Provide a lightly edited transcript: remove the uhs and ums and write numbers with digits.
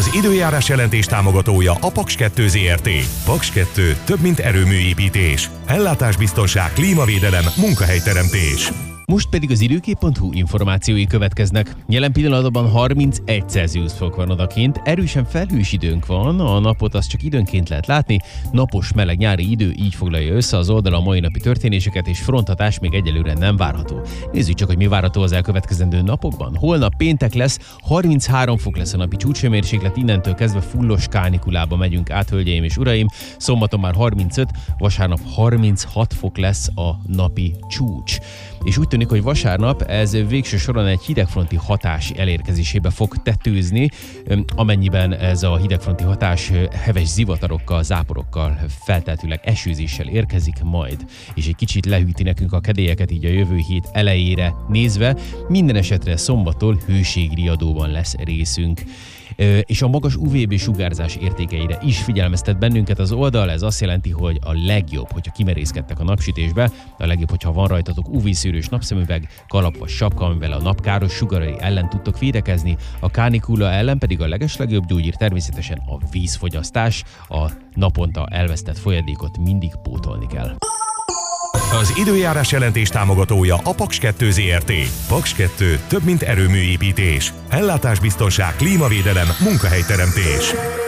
Az időjárás jelentés támogatója a Paks 2 Zrt. Paks 2 több mint erőműépítés. Ellátásbiztonság, klímavédelem, munkahelyteremtés. Most pedig az időkép.hu információi következnek. Jelen pillanatban 31 Celsius fok van odakint, erősen felhős időnk van, a napot azt csak időnként lehet látni, napos, meleg nyári idő, így foglalja össze az oldal a mai napi történéseket, és fronthatás még egyelőre nem várható. Nézzük csak, hogy mi várható az elkövetkezendő napokban. Holnap péntek lesz, 33 fok lesz a napi csúcshőmérséklet, innentől kezdve fullos kánikulába megyünk át, hölgyeim és uraim. Szombaton már 35, vasárnap 36 fok lesz a napi csúcs. És úgy tűnik, hogy vasárnap ez végső soron egy hidegfronti hatás elérkezésébe fog tetőzni, amennyiben ez a hidegfronti hatás heves zivatarokkal, záporokkal, feltehetőleg esőzéssel érkezik majd, és egy kicsit lehűti nekünk a kedélyeket így a jövő hét elejére nézve. Minden esetre szombattól hőségriadóban lesz részünk. És a magas UVB sugárzás értékeire is figyelmeztet bennünket az oldal. Ez azt jelenti, hogy a legjobb, hogyha kimerészkedtek a napsütésbe, a legjobb, hogyha van rajtatok UV-szűrős napszemüveg, kalap vagy sapka, amivel a napkáros sugarai ellen tudtok védekezni, a kánikula ellen pedig a legeslegjobb gyógyír természetesen a vízfogyasztás, a naponta elvesztett folyadékot mindig pótolni kell. Az időjárás jelentés támogatója a Paks 2 Zrt. Paks 2 több mint erőműépítés. Ellátásbiztonság, klímavédelem, munkahelyteremtés.